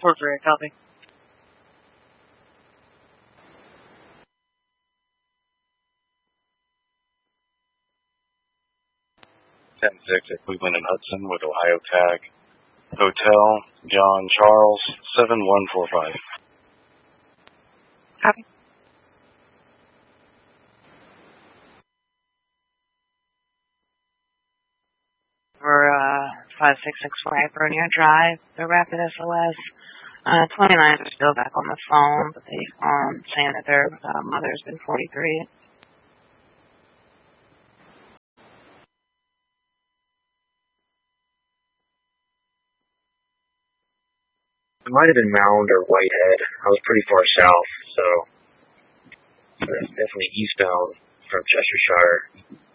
4-3, copy. 10-6 at Cleveland and Hudson with Ohio tag. Hotel, John Charles, 7145. Copy. We're 5664 Bronia Drive, the Rapid SOS. 29s are still back on the phone, but they saying that their mother's been 43. It might have been Mound or Whitehead. I was pretty far south, so it's definitely eastbound from Cheshire.